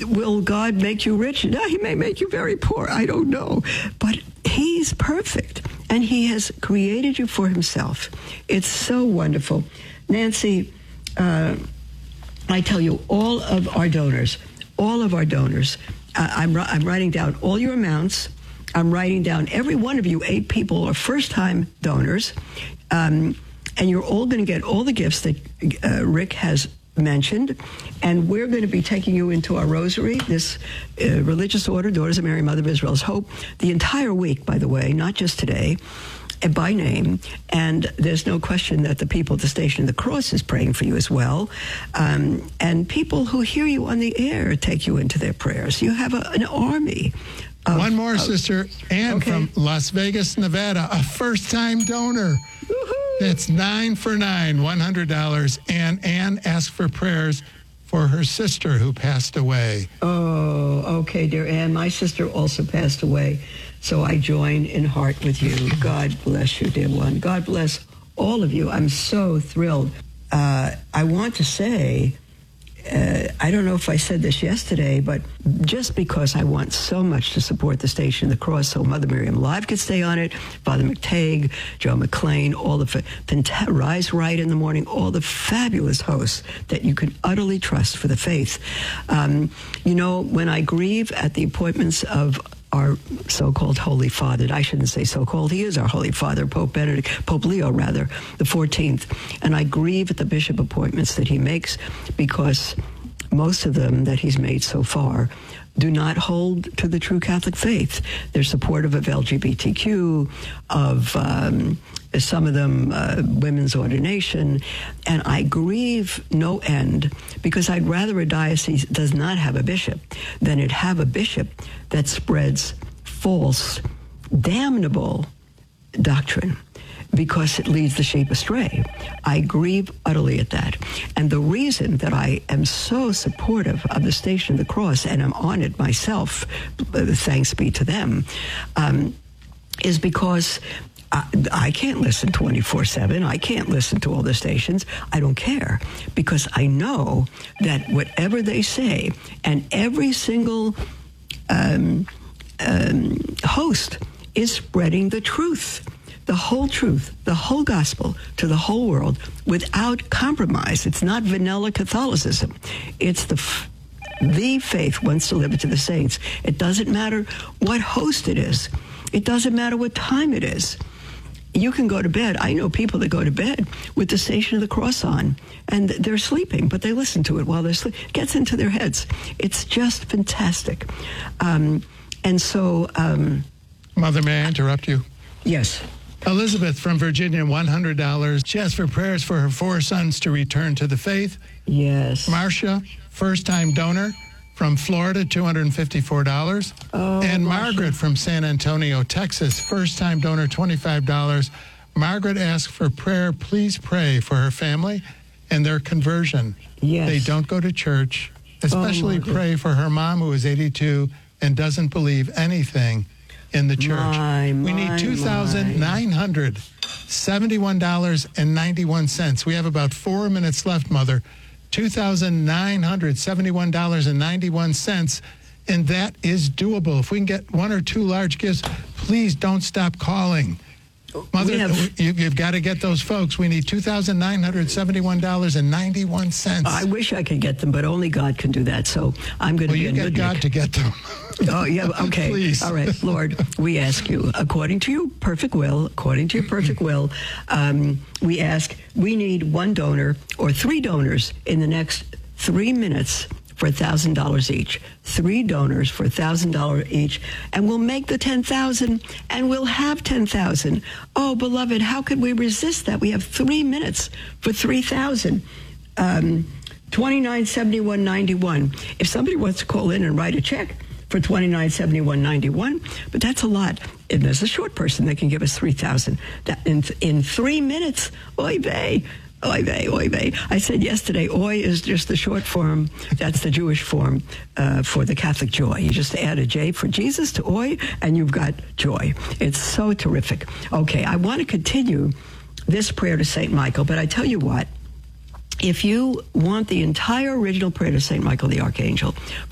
will God make you rich? No, he may make you very poor. I don't know. But he's perfect, and he has created you for himself. It's so wonderful. Nancy, I tell you, all of our donors, I'm writing down all your amounts. I'm writing down every one of you, 8 people are first-time donors, and you're all going to get all the gifts that Rick has mentioned, and we're going to be taking you into our rosary, this religious order, Daughters of Mary, Mother of Israel's Hope, the entire week, by the way, not just today, by name. And there's no question that the people at the Station of the Cross is praying for you as well. And people who hear you on the air take you into their prayers. You have an army. One more, Sister Ann from Las Vegas, Nevada, a first-time donor. Woo-hoo. That's 9 for 9, $100. And Ann asked for prayers for her sister who passed away. Oh, okay, dear Ann. My sister also passed away, so I join in heart with you. God bless you, dear one. God bless all of you. I'm so thrilled. I want to say, I don't know if I said this yesterday, but just because I want so much to support the Station of the Cross, so Mother Miriam Live could stay on it, Father McTague, Joe McLean, all the Rise Right in the Morning, all the fabulous hosts that you can utterly trust for the faith. You know, when I grieve at the appointments of our so-called Holy Father, I shouldn't say so-called, he is our Holy Father, Pope Leo, the 14th. And I grieve at the bishop appointments that he makes, because most of them that he's made so far do not hold to the true Catholic faith. They're supportive of LGBTQ, of some of them women's ordination, and I grieve no end, because I'd rather a diocese does not have a bishop than it have a bishop that spreads false, damnable doctrine, because it leads the sheep astray. I grieve utterly at that. And the reason that I am so supportive of the Station of the Cross, and I'm on it myself, thanks be to them, is because I can't listen 24/7. I can't listen to all the stations. I don't care, because I know that whatever they say, and every single host is spreading the truth, the whole gospel to the whole world without compromise. It's not vanilla Catholicism. It's the faith once delivered to the saints. It doesn't matter what host it is. It doesn't matter what time it is. You can go to bed. I know people that go to bed with the Station of the Cross on, and they're sleeping, but they listen to it while they're sleeping. It gets into their heads. It's just fantastic. And so... Mother, may I interrupt you? Yes. Elizabeth from Virginia, $100. She asked for prayers for her 4 sons to return to the faith. Yes. Marcia, first-time donor from Florida, $254. Oh, and Marcia. Margaret from San Antonio, Texas, first-time donor, $25. Margaret asked for prayer. Please pray for her family and their conversion. Yes. They don't go to church. Especially pray for her mom, who is 82 and doesn't believe anything in the church. We need $2,971.91. We have about 4 minutes left, Mother. $2,971.91. And that is doable. If we can get 1 or 2 large gifts, please don't stop calling. Mother, you've got to get those folks. We need $2,971.91. I wish I could get them, but only God can do that. So I'm going to be a get God to get them. Oh, yeah, okay. Please. All right, Lord, we ask you, according to your perfect will, we ask, we need 1 donor or 3 donors in the next 3 minutes for $1,000 each. 3 donors for $1,000 each, and we'll make the 10,000, and we'll have 10,000. Oh, beloved, how could we resist that? We have 3 minutes for 3,000. $29.71.91. If somebody wants to call in and write a check for $29.71.91, but that's a lot. And there's a short person that can give us 3,000. In 3 minutes, oy vey. Oy vey, oy vey. I said yesterday, oy is just the short form. That's the Jewish form for the Catholic joy. You just add a J for Jesus to oy, and you've got joy. It's so terrific. Okay, I want to continue this prayer to St. Michael, but I tell you what, if you want the entire original prayer to St. Michael the Archangel,